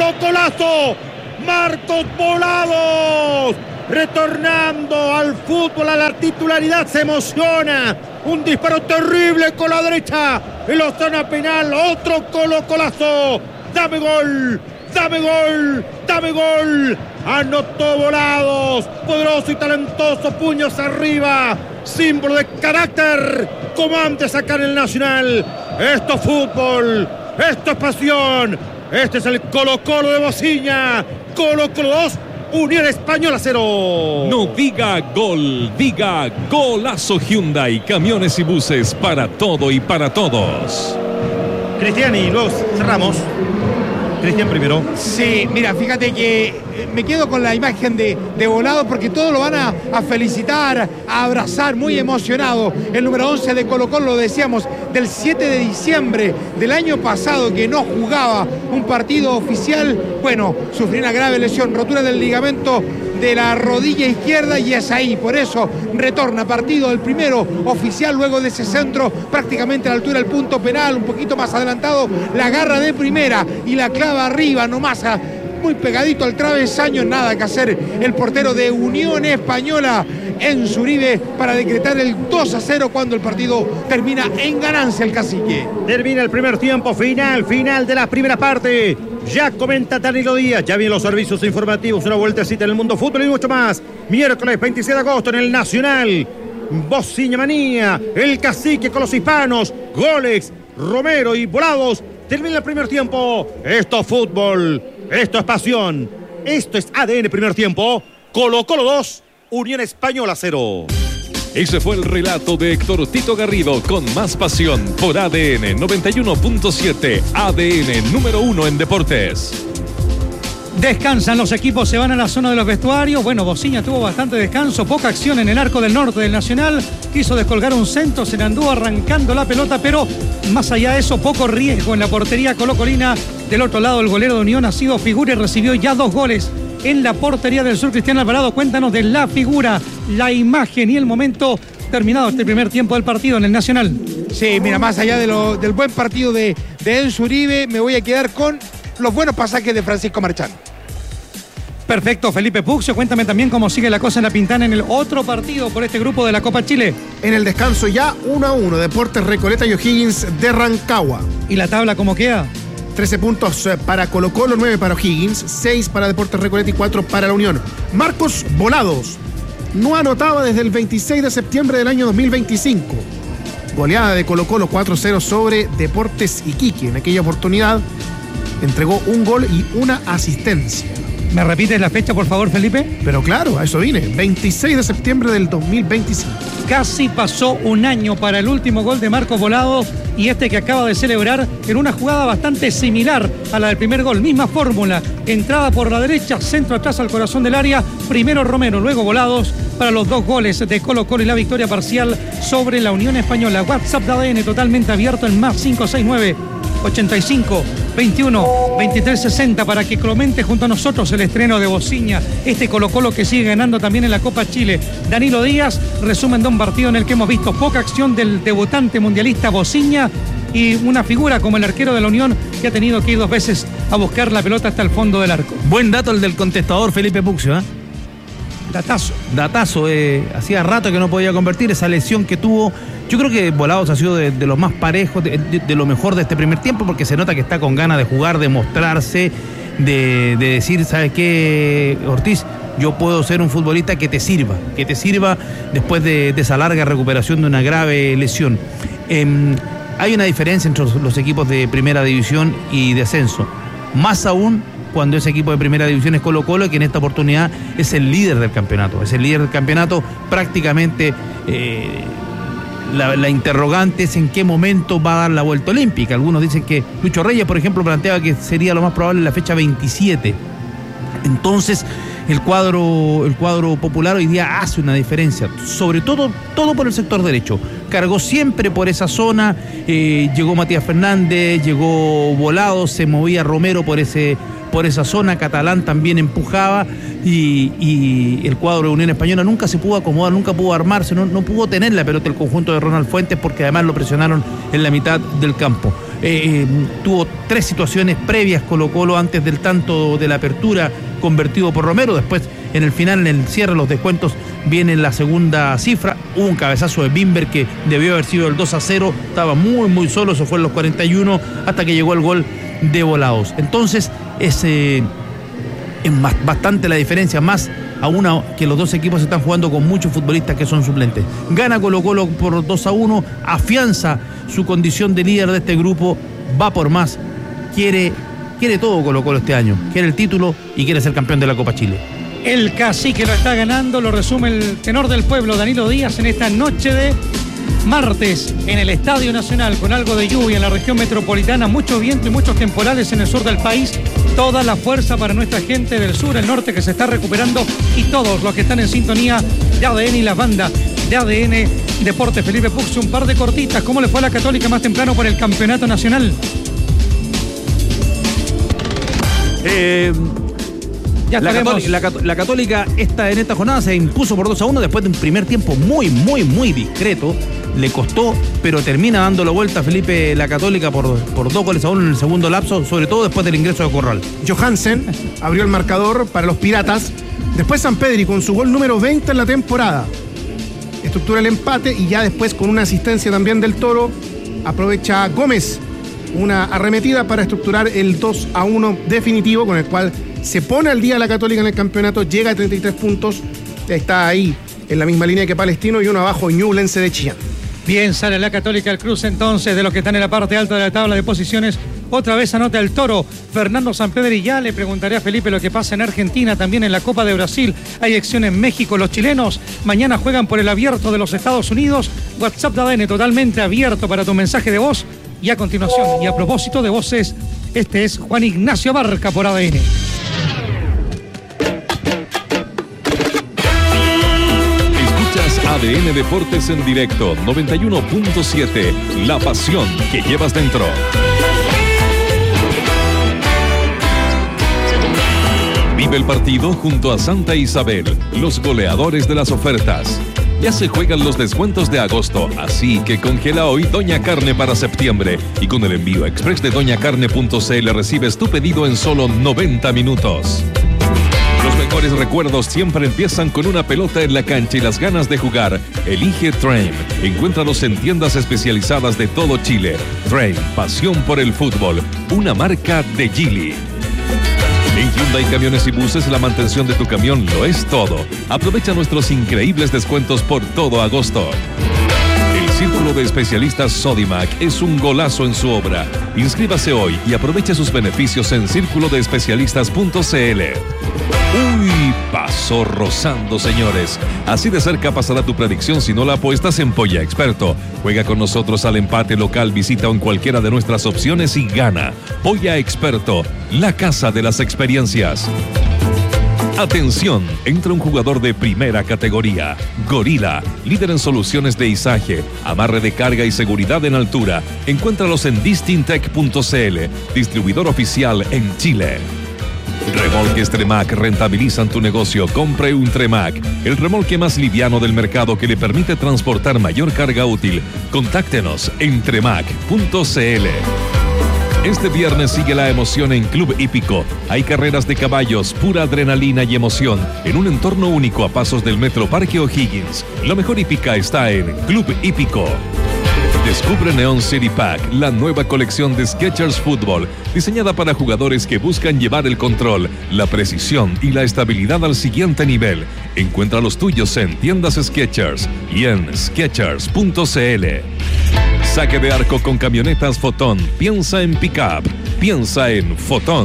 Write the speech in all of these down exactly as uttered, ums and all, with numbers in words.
colocolazo. Marcos Volados, retornando al fútbol, a la titularidad, se emociona. Un disparo terrible con la derecha en la zona penal. Otro colocolazo. Dame gol, dame gol, dame gol. Anotó Volados, poderoso y talentoso, puños arriba, símbolo de carácter, como antes acá en el Nacional. Esto es fútbol, esto es pasión. Este es el Colo-Colo de Bociña. Colo-Colo dos, Unión Española cero. No diga gol, diga golazo. Hyundai, camiones y buses para todo y para todos. Cristian, y luego cerramos. Cristian primero. Sí, mira, fíjate que me quedo con la imagen de, de Volados porque todos lo van a, a felicitar, a abrazar, muy emocionado. El número once de Colo-Colo, lo decíamos, del siete de diciembre del año pasado, que no jugaba un partido oficial. Bueno, sufrió una grave lesión, rotura del ligamento de la rodilla izquierda, y es ahí, por eso retorna partido el primero oficial luego de ese centro prácticamente a la altura del punto penal, un poquito más adelantado, la agarra de primera y la clava arriba nomás, a, muy pegadito al travesaño. Nada que hacer el portero de Unión Española en Uribe para decretar el dos a cero cuando el partido termina en ganancia el Cacique. Termina el primer tiempo, final, final de la primera parte. Ya comenta Danilo Díaz, ya vienen los servicios informativos, una vueltecita en el mundo fútbol y mucho más. Miércoles veintiséis de agosto en el Nacional. Bociña Manía, el Cacique con los hispanos, goles, Romero y Volados. Termina el primer tiempo. Esto es fútbol, esto es pasión, esto es A D N primer tiempo. Colo-Colo dos, Unión Española cero. Ese fue el relato de Héctor Tito Garrido con más pasión por A D N noventa y uno punto siete. A D N número uno en deportes. Descansan los equipos, se van a la zona de los vestuarios. Bueno, Bociña tuvo bastante descanso, poca acción en el arco del norte del Nacional. Quiso descolgar un centro, se le anduvo arrancando la pelota, pero más allá de eso, poco riesgo en la portería colocolina. Del otro lado, el golero de Unión ha sido figura y recibió ya dos goles en la portería del sur. Cristian Alvarado, cuéntanos de la figura, la imagen y el momento terminado este primer tiempo del partido en el Nacional. Sí, mira, más allá de lo, del buen partido de, de Enzo Uribe, me voy a quedar con los buenos pasajes de Francisco Marchán. Perfecto, Felipe Puccio, cuéntame también cómo sigue la cosa en la Pintana en el otro partido por este grupo de la Copa Chile. En el descanso ya uno a uno, Deportes Recoleta y O'Higgins de Rancagua. ¿Y la tabla cómo queda? trece puntos para Colo-Colo, nueve para O'Higgins, seis para Deportes Recoleta y cuatro para la Unión. Marcos Volados no anotaba desde el veintiséis de septiembre del año dos mil veinticinco. Goleada de Colo-Colo cuatro cero sobre Deportes Iquique. En aquella oportunidad entregó un gol y una asistencia. ¿Me repites la fecha, por favor, Felipe? Pero claro, a eso vine. veintiséis de septiembre del dos mil veinticinco. Casi pasó un año para el último gol de Marcos Volados y este que acaba de celebrar en una jugada bastante similar a la del primer gol. Misma fórmula, entrada por la derecha, centro atrás al corazón del área. Primero Romero, luego Volados para los dos goles de Colo-Colo y la victoria parcial sobre la Unión Española. WhatsApp de A D N totalmente abierto en más cinco seis nueve ochenta y cinco veintiuno veintitrés sesenta para que comente junto a nosotros el estreno de Bociña, este Colo-Colo que sigue ganando también en la Copa Chile. Danilo Díaz, resumen de un partido en el que hemos visto poca acción del debutante mundialista Bociña y una figura como el arquero de la Unión que ha tenido que ir dos veces a buscar la pelota hasta el fondo del arco. Buen dato el del contestador Felipe Puccio, ¿eh? Datazo. Datazo, eh, hacía rato que no podía convertir esa lesión que tuvo. Yo creo que Volados ha sido de, de los más parejos, de, de, de lo mejor de este primer tiempo, porque se nota que está con ganas de jugar, de mostrarse, de, de decir, ¿sabes qué, Ortiz? Yo puedo ser un futbolista que te sirva, que te sirva después de, de esa larga recuperación de una grave lesión. Eh, hay una diferencia entre los, los equipos de primera división y de ascenso. Más aún cuando ese equipo de primera división es Colo-Colo, que en esta oportunidad es el líder del campeonato. Es el líder del campeonato prácticamente... Eh, La, la interrogante es en qué momento va a dar la vuelta olímpica. Algunos dicen que Lucho Reyes, por ejemplo, planteaba que sería lo más probable en la fecha veintisiete. Entonces, el cuadro, el cuadro popular hoy día hace una diferencia, sobre todo, todo por el sector derecho. Cargó siempre por esa zona, eh, llegó Matías Fernández, llegó Volados, se movía Romero por ese... por esa zona, Catalán también empujaba y, y el cuadro de Unión Española nunca se pudo acomodar, nunca pudo armarse, no, no pudo tener la pelota el conjunto de Ronald Fuentes porque además lo presionaron en la mitad del campo. Eh, tuvo tres situaciones previas Colo-Colo antes del tanto de la apertura convertido por Romero. Después, en el final, en el cierre, los descuentos, viene la segunda cifra. Hubo un cabezazo de Bimber que debió haber sido el dos a cero. Estaba muy, muy solo. Eso fue en los cuarenta y uno hasta que llegó el gol de Volados. Entonces, es, eh, es más, bastante la diferencia, más a una que los dos equipos están jugando con muchos futbolistas que son suplentes. Gana Colo-Colo por dos a uno, afianza su condición de líder de este grupo, va por más, quiere, quiere todo Colo-Colo este año, quiere el título y quiere ser campeón de la Copa Chile. El cacique lo está ganando, lo resume el tenor del pueblo, Danilo Díaz, en esta noche de martes en el Estadio Nacional, con algo de lluvia en la región metropolitana, mucho viento y muchos temporales en el sur del país. Toda la fuerza para nuestra gente del sur, el norte, que se está recuperando, y todos los que están en sintonía de A D N y la banda de A D N Deporte. Felipe Pux, un par de cortitas. ¿Cómo le fue a la Católica más temprano por el campeonato nacional? Eh... Ya la, Católica, la, la Católica esta, en esta jornada se impuso por dos a uno después de un primer tiempo muy, muy, muy discreto. Le costó, pero termina dándolo vuelta Felipe la Católica por, por dos goles a uno en el segundo lapso, sobre todo después del ingreso de Corral. Johansen abrió el marcador para los Piratas. Después Sampedri con su gol número veinte en la temporada estructura el empate, y ya después, con una asistencia también del Toro, aprovecha Gómez una arremetida para estructurar el dos a uno definitivo, con el cual se pone al día la Católica en el campeonato, llega a treinta y tres puntos, está ahí en la misma línea que Palestino, y uno abajo Ñublense de Chillán. Bien, sale la Católica al cruce entonces de los que están en la parte alta de la tabla de posiciones. Otra vez anota el Toro Fernando Sampedri. Ya le preguntaré a Felipe lo que pasa en Argentina, también en la Copa de Brasil. Hay acción en México. Los chilenos mañana juegan por el abierto de los Estados Unidos. WhatsApp de A D N totalmente abierto para tu mensaje de voz. Y a continuación, y a propósito de voces, este es Juan Ignacio Barca por A D N. A D N Deportes en directo, noventa y uno punto siete, la pasión que llevas dentro. Vive el partido junto a Santa Isabel, los goleadores de las ofertas. Ya se juegan los descuentos de agosto, así que congela hoy Doña Carne para septiembre. Y con el envío express de doña carne punto c l recibes tu pedido en solo noventa minutos. Los mejores recuerdos siempre empiezan con una pelota en la cancha y las ganas de jugar. Elige Train. Encuéntralos en tiendas especializadas de todo Chile. Train, pasión por el fútbol. Una marca de Geely. En Hyundai Camiones y Buses, la mantención de tu camión lo es todo. Aprovecha nuestros increíbles descuentos por todo agosto. El Círculo de Especialistas Sodimac es un golazo en su obra. Inscríbase hoy y aproveche sus beneficios en círculo de especialistas punto c l. Uy, pasó rozando, señores. Así de cerca pasará tu predicción si no la apuestas en Polla Experto. Juega con nosotros al empate local, visita en cualquiera de nuestras opciones y gana. Polla Experto, la casa de las experiencias. Atención, entra un jugador de primera categoría. Gorila, líder en soluciones de izaje, amarre de carga y seguridad en altura. Encuéntralos en distintec punto c l, distribuidor oficial en Chile. Remolques Tremac rentabilizan tu negocio. Compre un Tremac, el remolque más liviano del mercado que le permite transportar mayor carga útil. Contáctenos en tremac punto c l. Este viernes sigue la emoción en Club Hípico. Hay carreras de caballos, pura adrenalina y emoción, en un entorno único a pasos del Metro Parque O'Higgins. Lo mejor hípica está en Club Hípico. Descubre Neon City Pack, la nueva colección de Skechers Fútbol, diseñada para jugadores que buscan llevar el control, la precisión y la estabilidad al siguiente nivel. Encuentra los tuyos en tiendas Skechers y en skechers punto c l. Saque de arco con camionetas Fotón. Piensa en pickup. Piensa en Fotón.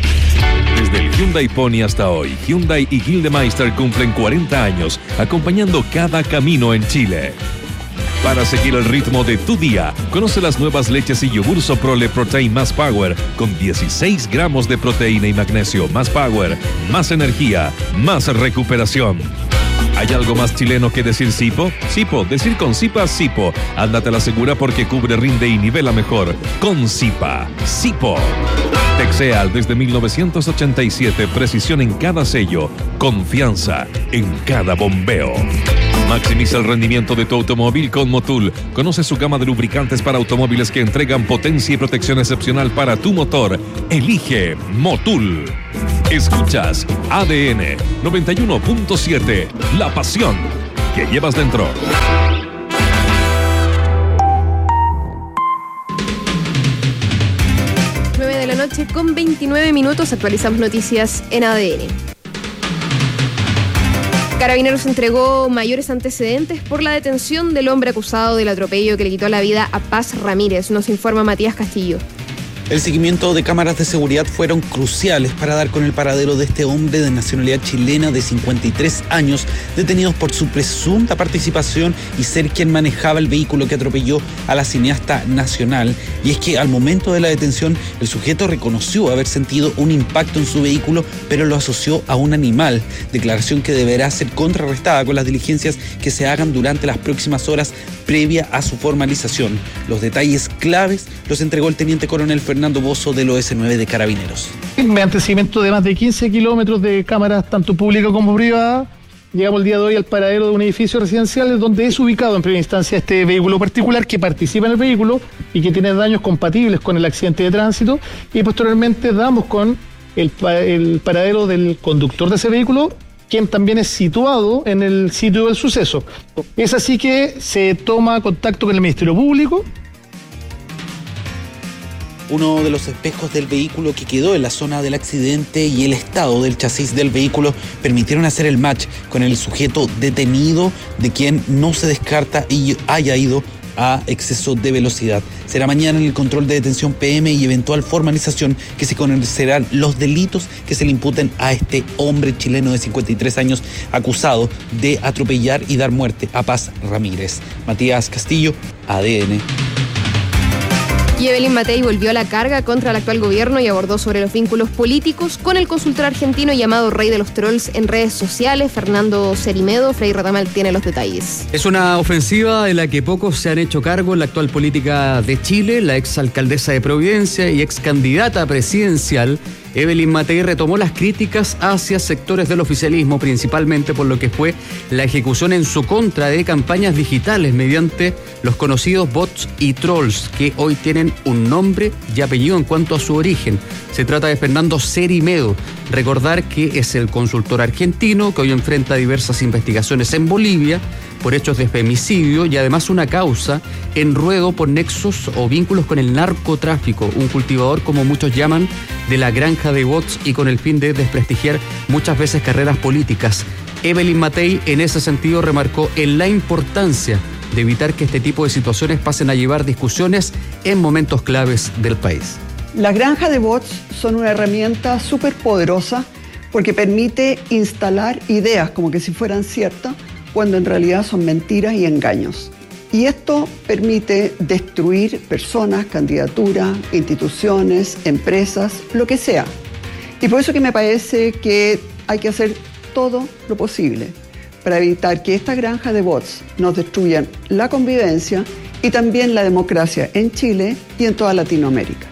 Desde el Hyundai Pony hasta hoy, Hyundai y Gildemeister cumplen cuarenta años, acompañando cada camino en Chile. Para seguir el ritmo de tu día, conoce las nuevas leches y yogur Soprole Protein Más Power, con dieciséis gramos de proteína y magnesio. Más power, más energía, más recuperación. ¿Hay algo más chileno que decir Sipo? Sipo, decir con Sipa, Sipo. Ándate la segura porque cubre, rinde y nivela mejor. Con Sipa, Sipo. Texeal desde mil novecientos ochenta y siete, precisión en cada sello, confianza en cada bombeo. Maximiza el rendimiento de tu automóvil con Motul. Conoce su gama de lubricantes para automóviles que entregan potencia y protección excepcional para tu motor. Elige Motul. Escuchas A D N noventa y uno punto siete. La pasión que llevas dentro. nueve de la noche con veintinueve minutos. Actualizamos noticias en A D N. Carabineros entregó mayores antecedentes por la detención del hombre acusado del atropello que le quitó la vida a Paz Ramírez. Nos informa Matías Castillo. El seguimiento de cámaras de seguridad fueron cruciales para dar con el paradero de este hombre de nacionalidad chilena de cincuenta y tres años, detenidos por su presunta participación y ser quien manejaba el vehículo que atropelló a la cineasta nacional. Y es que al momento de la detención, el sujeto reconoció haber sentido un impacto en su vehículo, pero lo asoció a un animal, declaración que deberá ser contrarrestada con las diligencias que se hagan durante las próximas horas previa a su formalización. Los detalles claves los entregó el teniente coronel Fernando Fernando Bozo del O S nueve de Carabineros. Mediante seguimiento de más de quince kilómetros de cámaras, tanto públicas como privadas, llegamos el día de hoy al paradero de un edificio residencial donde es ubicado en primera instancia este vehículo particular que participa en el vehículo y que tiene daños compatibles con el accidente de tránsito, y posteriormente damos con el, el paradero del conductor de ese vehículo, quien también es situado en el sitio del suceso. Es así que se toma contacto con el Ministerio Público. Uno de los espejos del vehículo que quedó en la zona del accidente y el estado del chasis del vehículo permitieron hacer el match con el sujeto detenido, de quien no se descarta y haya ido a exceso de velocidad. Será mañana en el control de detención P M y eventual formalización que se conocerán los delitos que se le imputen a este hombre chileno de cincuenta y tres años acusado de atropellar y dar muerte a Paz Ramírez. Matías Castillo, A D N. Y Evelyn Matei volvió a la carga contra el actual gobierno y abordó sobre los vínculos políticos con el consultor argentino llamado Rey de los Trolls en redes sociales. Fernando Cerimedo, Frei Retamal tiene los detalles. Es una ofensiva de la que pocos se han hecho cargo en la actual política de Chile. La exalcaldesa de Providencia y ex candidata presidencial Evelyn Matei retomó las críticas hacia sectores del oficialismo, principalmente por lo que fue la ejecución en su contra de campañas digitales mediante los conocidos bots y trolls, que hoy tienen un nombre y apellido en cuanto a su origen. Se trata de Fernando Cerimedo. Recordar que es el consultor argentino que hoy enfrenta diversas investigaciones en Bolivia por hechos de femicidio y además una causa en ruedo por nexos o vínculos con el narcotráfico, un cultivador, como muchos llaman, de la granja de bots, y con el fin de desprestigiar muchas veces carreras políticas. Evelyn Matei en ese sentido remarcó en la importancia de evitar que este tipo de situaciones pasen a llevar discusiones en momentos claves del país. Las granjas de bots son una herramienta súper poderosa porque permite instalar ideas como que si fueran ciertas, cuando en realidad son mentiras y engaños. Y esto permite destruir personas, candidaturas, instituciones, empresas, lo que sea. Y por eso que me parece que hay que hacer todo lo posible para evitar que esta granja de bots nos destruyan la convivencia y también la democracia en Chile y en toda Latinoamérica.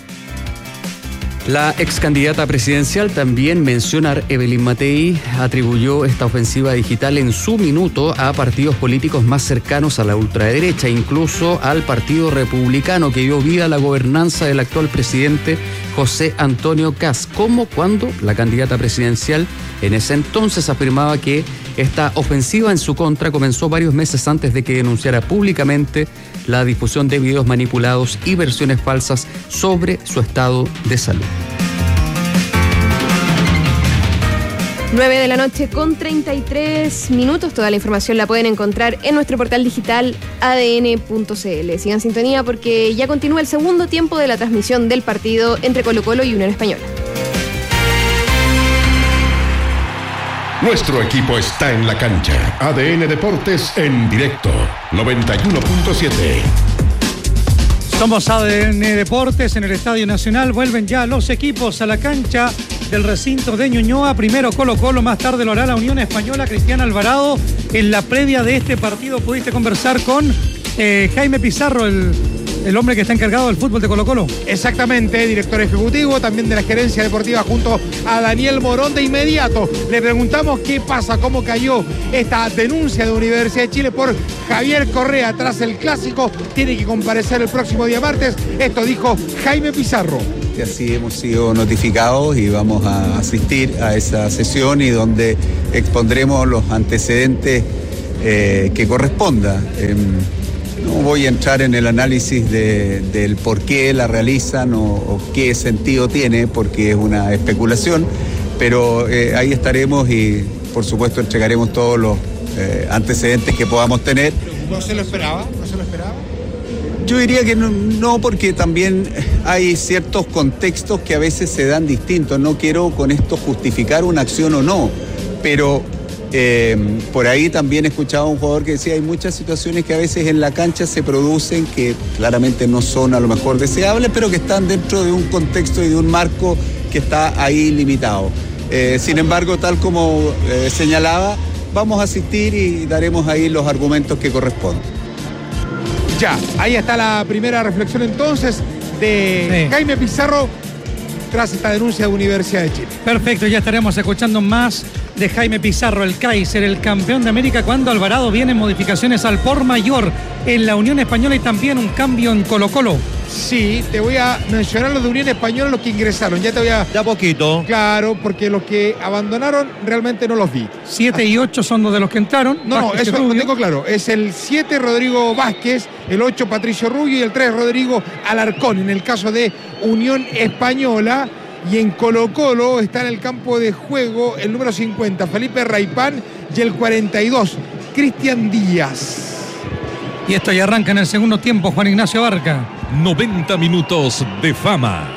La ex candidata presidencial, también mencionar Evelyn Matei, atribuyó esta ofensiva digital en su minuto a partidos políticos más cercanos a la ultraderecha, incluso al Partido Republicano, que dio vida a la gobernanza del actual presidente José Antonio Kast, como cuando la candidata presidencial en ese entonces afirmaba que esta ofensiva en su contra comenzó varios meses antes de que denunciara públicamente la difusión de videos manipulados y versiones falsas sobre su estado de salud. nueve de la noche con treinta y tres minutos. Toda la información la pueden encontrar en nuestro portal digital A D N punto C L. Sigan sintonía porque ya continúa el segundo tiempo de la transmisión del partido entre Colo-Colo y Unión Española. Nuestro equipo está en la cancha. A D N Deportes en directo. noventa y uno punto siete. Somos A D N Deportes en el Estadio Nacional. Vuelven ya los equipos a la cancha del recinto de Ñuñoa. Primero Colo-Colo, más tarde lo hará la Unión Española. Cristian Alvarado, en la previa de este partido pudiste conversar con eh, Jaime Pizarro, el el hombre que está encargado del fútbol de Colo-Colo. Exactamente, director ejecutivo, también de la gerencia deportiva, junto a Daniel Morón. De inmediato le preguntamos qué pasa, cómo cayó esta denuncia de Universidad de Chile por Javier Correa tras el clásico. Tiene que comparecer el próximo día martes. Esto dijo Jaime Pizarro. Así hemos sido notificados y vamos a asistir a esa sesión y donde expondremos los antecedentes eh, que corresponda. Eh, no voy a entrar en el análisis de, del por qué la realizan o, o qué sentido tiene, porque es una especulación, pero eh, ahí estaremos y por supuesto entregaremos todos los eh, antecedentes que podamos tener. ¿No se lo esperaba? ¿No se lo esperaba? Yo diría que no, no, porque también hay ciertos contextos que a veces se dan distintos. No quiero con esto justificar una acción o no, pero eh, por ahí también he escuchado a un jugador que decía hay muchas situaciones que a veces en la cancha se producen que claramente no son a lo mejor deseables, pero que están dentro de un contexto y de un marco que está ahí limitado. Eh, sin embargo, tal como eh, señalaba, vamos a asistir y daremos ahí los argumentos que corresponden. Ya, ahí está la primera reflexión entonces de sí. Jaime Pizarro tras esta denuncia de Universidad de Chile. Perfecto, ya estaremos escuchando más de Jaime Pizarro, el Kaiser, el campeón de América, cuando Alvarado viene en modificaciones al por mayor en la Unión Española y también un cambio en Colo-Colo. Sí, te voy a mencionar los de Unión Española, los que ingresaron. Ya te voy a... De a poquito. Claro, porque los que abandonaron realmente no los vi. siete y ocho son los de los que entraron. No, no, eso lo tengo claro. Es el siete Rodrigo Vázquez, el ocho Patricio Rubio y el tres Rodrigo Alarcón. En el caso de Unión Española. Y en Colo-Colo está en el campo de juego el número cincuenta, Felipe Raipán, y el cuarenta y dos, Cristian Díaz. Y esto ya arranca en el segundo tiempo, Juan Ignacio Barca. noventa minutos de fama.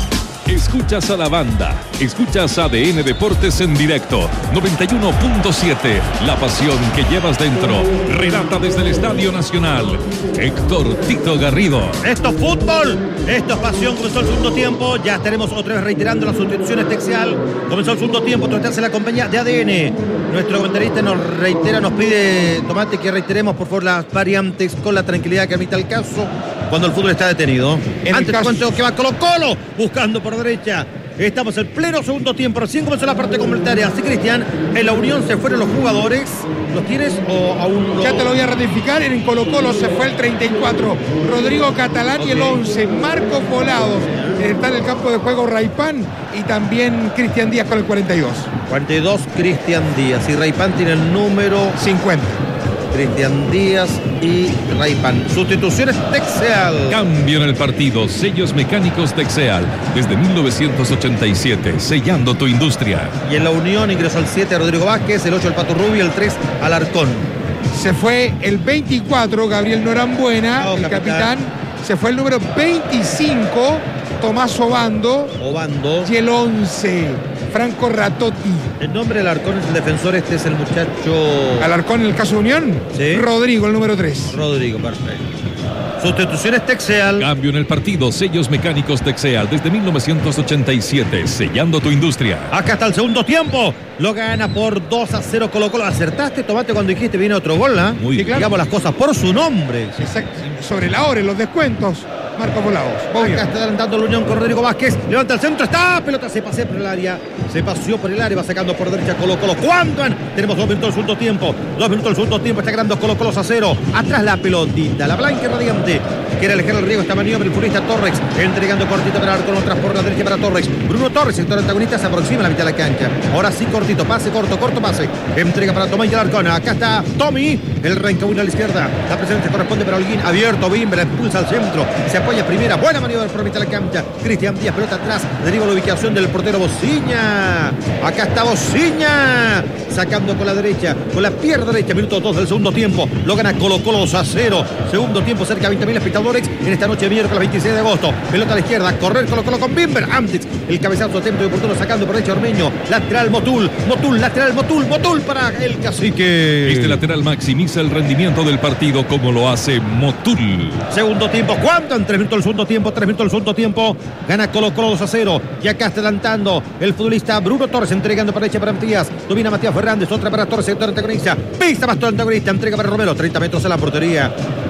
Escuchas a la banda, escuchas A D N Deportes en directo, noventa y uno punto siete, la pasión que llevas dentro. Relata desde el Estadio Nacional, Héctor Tito Garrido. Esto es fútbol, esto es pasión. Comenzó el segundo tiempo, ya estaremos otra vez reiterando las sustituciones Texeal. Comenzó el segundo tiempo, tratarse la compañía de A D N. Nuestro comentarista nos reitera, nos pide, Tomate, que reiteremos por favor las variantes con la tranquilidad que admita el caso cuando el fútbol está detenido. En Antes caso... cuento que va Colo-Colo buscando por derecha. Estamos en pleno segundo tiempo, recién comenzó la parte complementaria. Así, Cristian, en la Unión se fueron los jugadores. ¿Los tienes o aún no? Ya te lo voy a ratificar. En Colo-Colo se fue el treinta y cuatro, Rodrigo Catalán, okay. Y el once, Marcos Volados. Está en el campo de juego Raipán y también Cristian Díaz con el cuarenta y dos. cuarenta y dos, Cristian Díaz. Y Raipán tiene el número cincuenta. Cristian Díaz y Raipán. Sustituciones Texeal. Cambio en el partido. Sellos mecánicos Texeal. Desde mil novecientos ochenta y siete. Sellando tu industria. Y en la Unión ingresó el siete Rodrigo Vázquez, el ocho el Pato Rubio, el tres Alarcón. Se fue el veinticuatro Gabriel Norambuena, oh, el capitán. capitán. Se fue el número veinticinco Tomás Obando. Obando. Y el once Franco Ratotti. El nombre del Alarcón es el defensor, este es el muchacho... ¿Alarcón en el caso de Unión? Sí. Rodrigo, el número tres. Rodrigo, perfecto. Sustituciones Texeal. Cambio en el partido. Sellos mecánicos Texeal desde mil novecientos ochenta y siete. Sellando tu industria. Acá está el segundo tiempo. Lo gana por dos a cero Colo-Colo. Acertaste, Tomate, cuando dijiste viene otro gol, ¿ah? Muy bien. Digamos las cosas por su nombre. Exacto. Sobre la hora, los descuentos. Marcos Volados. Acá está adelantando la Unión con Rodrigo Vázquez. Levanta el centro. Está. Pelota se pasó por el área. Se paseó por el área. Va sacando por derecha Colo-Colo. ¿Cuánto? Tenemos dos minutos del segundo tiempo. Dos minutos del segundo tiempo. Está ganando Colo-Colo a cero. Atrás la pelotita. La blanca y radiante. Quiere alejar el riesgo esta maniobra. El futbolista Torres. Entregando cortito para Alarcón. Otras por la derecha para Torres. Bruno Torres, sector antagonista, se aproxima a la mitad de la cancha. Ahora sí, cortito. Pase corto. Corto pase. Entrega para Tomás y Alarcón. Acá está Tommy. El reencaúna a la izquierda. La presencia corresponde para Holguín. Abierto. Bimber. Impulsa al centro. Se apoya primera. Buena maniobra por mitad de la cancha. Cristian Díaz, pelota atrás. Deriva la ubicación del portero Bociña. Acá está Bociña. Sacando con la derecha. Con la pierna derecha. Minuto dos del segundo tiempo. Lo gana Colo-Colo dos a cero. Segundo tiempo, cerca de veinte mil espectadores en esta noche de miércoles veintiséis de agosto. Pelota a la izquierda. Correr Colo-Colo con Bimber. Antes el cabezazo atento y oportuno sacando por derecha Ormeño. Lateral Motul. Motul, lateral Motul. Motul para el cacique. Este lateral maximiza el rendimiento del partido como lo hace Motul. Segundo tiempo. ¿Cuánto? En tres minutos del segundo tiempo. Tres minutos del segundo tiempo. Gana Colo-Colo dos a cero. Y acá está adelantando el futbolista Bruno Torres. Entregando para derecha para Matías. Domina Matías Fernández. Otra para Torres. Sector antagonista. Pisa más todo el antagonista. Entrega para Romero. treinta metros a la portería.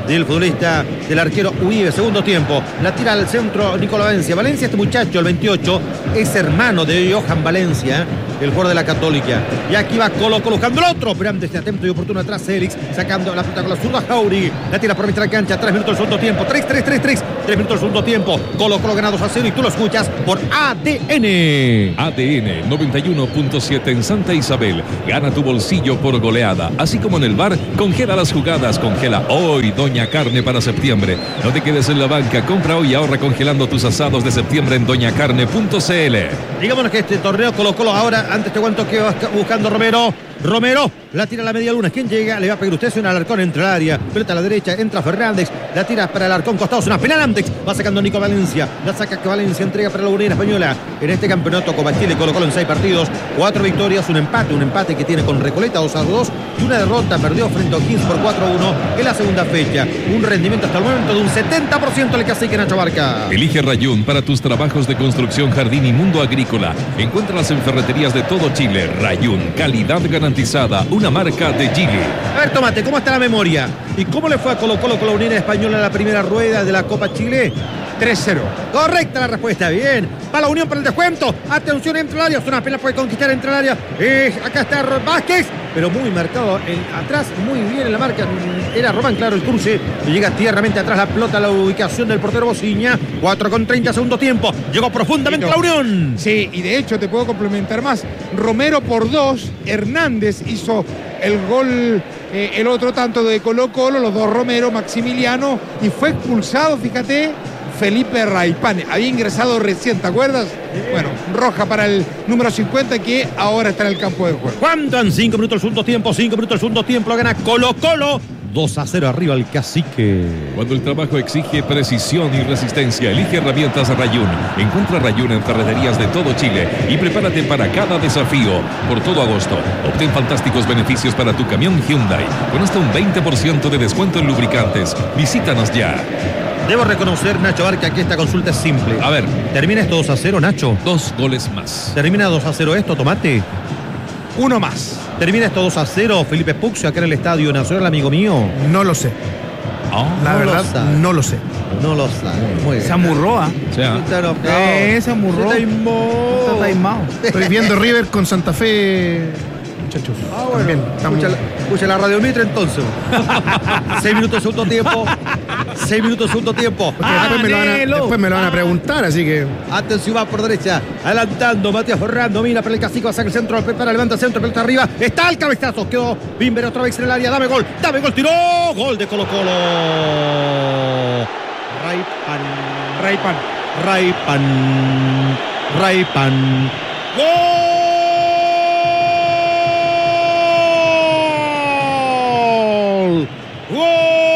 del futbolista, del arquero Uribe. Segundo tiempo, la tira al centro Nicolás Valencia. Valencia, este muchacho, el veintiocho, es hermano de Johan Valencia, el jugador de la Católica. Y aquí va Colo Colo buscando el otro, pero antes de atento y oportuno atrás Félix, sacando la pelota con la zurda Jauregui. La tira por mitad de la cancha, tres minutos del segundo tiempo, tres, tres, tres, tres, tres minutos del segundo tiempo. Colo Colo gana dos a cero y tú lo escuchas por A D N. A D N noventa y uno punto siete en Santa Isabel. Gana tu bolsillo por goleada. Así como en el bar, congela las jugadas. Congela hoy Doña Carne para septiembre. No te quedes en la banca. Compra hoy y ahorra congelando tus asados de septiembre en doña carne punto c l. Digámonos que este torneo Colo Colo ahora, antes te cuento que va buscando Romero. Romero la tira a la media luna. ¿Quién llega? Le va a pegar usted. Es un Alarcón entre el área. Pelota a la derecha. Entra Fernández. La tira para el Alarcón costado. Es una penal Antex. Va sacando Nico Valencia. La saca que Valencia entrega para la Unión Española. En este campeonato Copa Chile Colo Colo en seis partidos. Cuatro victorias. Un empate. Un empate que tiene con Recoleta dos a dos. Y una derrota. Perdió frente a O'Higgins por cuatro a uno en la segunda fecha. Un rendimiento hasta el momento de un setenta por ciento el cacique Nacho Barca. Elige Rayún para tus trabajos de construcción, jardín y mundo agrícola. Encuéntralas en ferreterías de todo Chile. Rayún, calidad garantizada. Una marca de Chile. A ver, Tomate, ¿cómo está la memoria? ¿Y cómo le fue a Colo Colo con la Unión Española en la primera rueda de la Copa Chile? tres cero. Correcta la respuesta, bien. Va la Unión para el descuento. Atención, entre el área. Es una pena, puede conquistar entre el área. Eh, acá está Vázquez, pero muy marcado en, atrás, muy bien en la marca. Era Román, claro, el cruce. Y llega tiernamente atrás la pelota a la ubicación del portero Bociña. cuatro con treinta, segundo tiempo. Llegó profundamente la Unión. Sí, y de hecho te puedo complementar más. Romero por dos. Hernández hizo el gol, eh, el otro tanto de Colo Colo. Los dos Romero, Maximiliano. Y fue expulsado, fíjate, Felipe Raipán. Había ingresado recién, ¿te acuerdas? Bueno, roja para el número cincuenta que ahora está en el campo de juego. ¿Cuánto? En cinco minutos el segundo tiempo, cinco minutos el segundo tiempo, lo gana Colo Colo. dos a cero arriba el cacique. Cuando el trabajo exige precisión y resistencia, elige herramientas Rayún. Encuentra Rayún en ferreterías de todo Chile y prepárate para cada desafío. Por todo agosto, obtén fantásticos beneficios para tu camión Hyundai, con hasta un veinte por ciento de descuento en lubricantes. Visítanos ya. Debo reconocer, Nacho Barca, que esta consulta es simple. A ver, ¿termina esto dos a cero, Nacho? Dos goles más. ¿Termina dos a cero esto, Tomate? Uno más. ¿Termina esto dos a cero, Felipe Puxio, acá en el Estadio Nacional, amigo mío? No lo sé. Oh, La no verdad, lo no lo sé. No lo sabe. Muy bien. Se amurró, ¿ah? O sea, Eh, se amurró. Se taimó. Está taimado. Estoy viendo River con Santa Fe, muchachos. Ah, bueno. También, estamos- Escucha, la, escucha la radio Mitre entonces. Seis minutos segundo tiempo. Seis minutos segundo tiempo. Porque después, me lo van a, Anhelo. después me lo van a preguntar, así que. Atención, va por derecha. Adelantando, Matías Ferrando. Mira para el cacique, va a sacar el centro. Prepara, levanta el centro, pelota arriba. Está el cabezazo. Quedó Bimber otra vez en el área. Dame gol. Dame gol. Tiró. Gol de Colo Colo. Raipan. Raipan. Raipan. Raipan. ¡Gol!